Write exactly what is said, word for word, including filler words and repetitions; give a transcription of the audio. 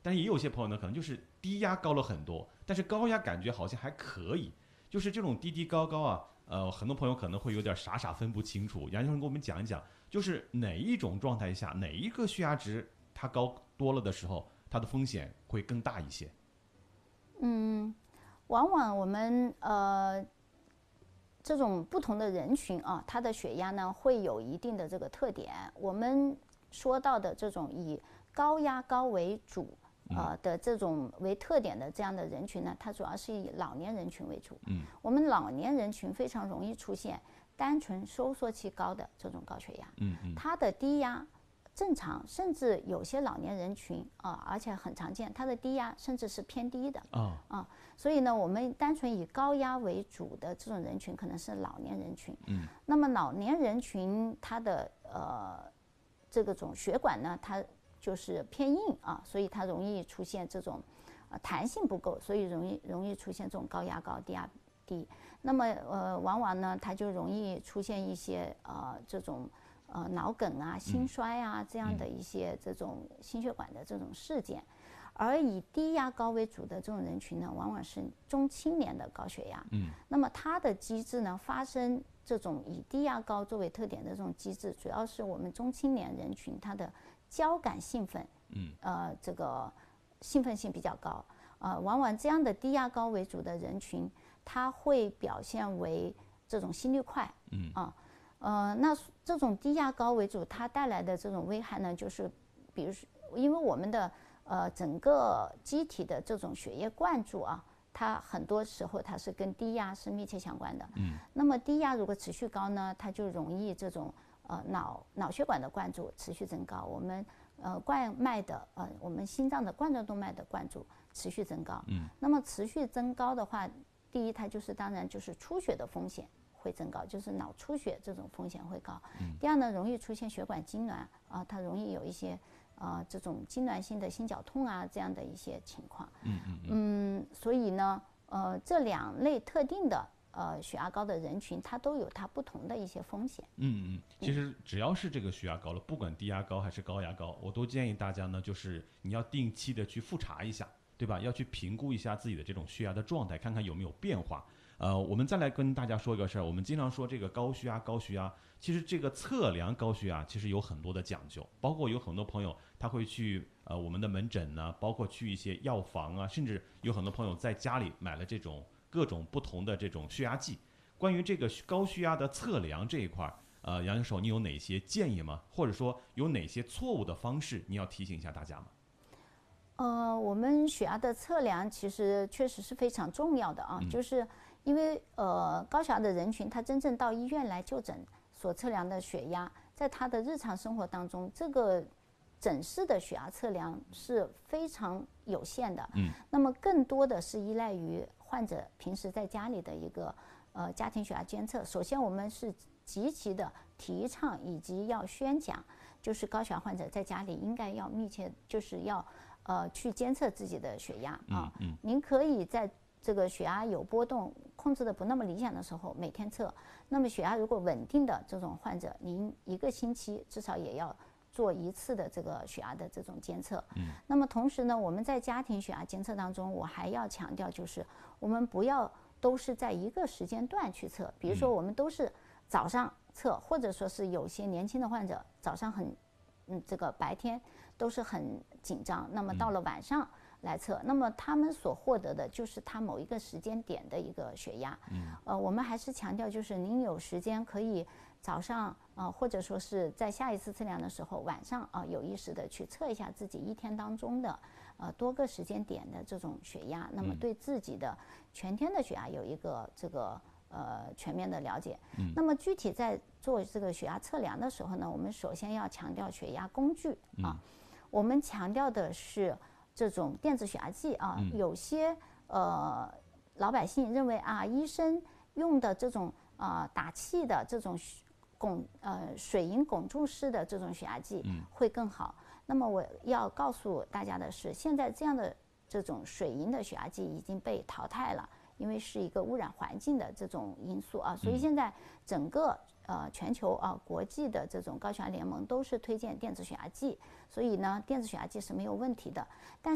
但是也有些朋友呢，可能就是低压高了很多，但是高压感觉好像还可以，就是这种低低高高啊，呃，很多朋友可能会有点傻傻分不清楚。杨医生给我们讲一讲，就是哪一种状态下，哪一个血压值它高多了的时候，它的风险会更大一些？ 嗯，往往我们呃这种不同的人群啊，他的血压呢会有一定的这个特点。我们说到的这种以高压高为主。呃的这种为特点的这样的人群呢，它主要是以老年人群为主。 嗯， 我们老年人群非常容易出现单纯收缩期高的这种高血压。 嗯嗯， 它的低压正常，甚至有些老年人群啊、呃，而且很常见，它的低压甚至是偏低的。 啊、 哦、啊，所以呢，我们单纯以高压为主的这种人群，可能是老年人群。 嗯， 那么老年人群它的呃这个种血管呢，它就是偏硬啊，所以它容易出现这种，呃，弹性不够，所以容易容易出现这种高压高、低压低。那么呃，往往呢，它就容易出现一些呃这种呃脑梗啊、心衰啊这样的一些这种心血管的这种事件。而以低压高为主的这种人群呢，往往是中青年的高血压。 嗯， 那么它的机制呢，发生这种以低压高作为特点的这种机制，主要是我们中青年人群它的交感兴奋， 嗯， 呃，这个兴奋性比较高，呃，往往这样的低压高为主的人群，它会表现为这种心率快， 嗯啊，呃，那这种低压高为主，它带来的这种危害呢，就是比如说，因为我们的呃整个机体的这种血液灌注啊，它很多时候它是跟低压是密切相关的， 嗯， 那么低压如果持续高呢，它就容易这种。呃，脑脑血管的灌注持续增高，我们呃冠脉的呃我们心脏的冠状动脉的灌注持续增高。 嗯， 那么持续增高的话，第一它就是当然就是出血的风险会增高，就是脑出血这种风险会高。 嗯， 第二呢，容易出现血管痉挛啊、呃，它容易有一些呃这种痉挛性的心绞痛啊这样的一些情况。 嗯嗯嗯， 嗯，所以呢，呃这两类特定的。呃，血压高的人群，它都有它不同的一些风险。 嗯嗯，其实只要是这个血压高了，不管低压高还是高压高，我都建议大家呢，就是你要定期的去复查一下，对吧？要去评估一下自己的这种血压的状态，看看有没有变化。呃，我们再来跟大家说一个事儿，我们经常说这个高血压，高血压，其实这个测量高血压其实有很多的讲究，包括有很多朋友他会去呃我们的门诊呢，包括去一些药房啊，甚至有很多朋友在家里买了这种。各种不同的这种血压计，关于这个高血压的测量这一块儿，呃，杨教授，你有哪些建议吗？或者说有哪些错误的方式，你要提醒一下大家吗？ 呃，我们血压的测量其实确实是非常重要的啊， 嗯、 就是因为呃高血压的人群，他真正到医院来就诊所测量的血压，在他的日常生活当中，这个诊室的血压测量是非常有限的。 嗯， 那么更多的是依赖于患者平时在家里的一个呃家庭血压监测。首先，我们是极其的提倡以及要宣讲，就是高血压患者在家里应该要密切，就是要呃去监测自己的血压啊。 嗯嗯， 您可以在这个血压有波动、控制的不那么理想的时候每天测。那么血压如果稳定的这种患者，您一个星期至少也要做一次的这个血压的这种监测。 嗯， 那么同时呢，我们在家庭血压监测当中，我还要强调，就是我们不要都是在一个时间段去测，比如说我们都是早上测，或者说是有些年轻的患者早上很，嗯，这个白天都是很紧张，那么到了晚上来测，那么他们所获得的就是他某一个时间点的一个血压。 嗯， 呃，我们还是强调，就是您有时间可以早上啊、呃，或者说是在下一次测量的时候，晚上啊、呃、有意识的去测一下自己一天当中的呃多个时间点的这种血压，那么对自己的全天的血压有一个这个呃全面的了解。 嗯， 那么具体在做这个血压测量的时候呢，我们首先要强调血压工具啊， 嗯、 我们强调的是这种电子血压计啊， 嗯、 有些呃老百姓认为啊，医生用的这种啊、呃、打气的这种汞呃水银汞柱式的这种血压计会更好。嗯、那么我要告诉大家的是，现在这样的这种水银的血压计已经被淘汰了，因为是一个污染环境的这种因素啊，所以现在整个呃全球啊国际的这种高血压联盟都是推荐电子血压计，所以呢电子血压计是没有问题的。但